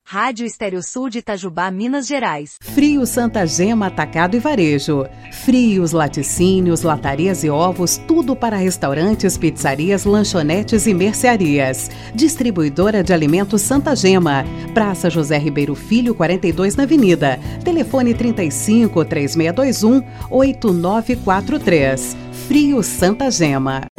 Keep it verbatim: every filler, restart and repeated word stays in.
Rádio Estéreo-Sul de Itajubá, Minas Gerais. Frios Santa Gema Atacado e Varejo. Frios, laticínios, latarias e ovos, tudo para restaurantes, pizzarias, lanchonetes e mercearias. Distribuidora de alimentos Santa Gema. Praça José Ribeiro Filho, quarenta e dois na Avenida. Telefone trinta e cinco, três seis dois um, oito nove quatro três. Frios Santa Gema.